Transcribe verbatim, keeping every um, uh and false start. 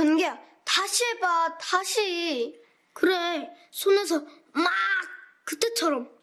전개야, 다시 해봐, 다시. 그래, 손에서 막 그때처럼.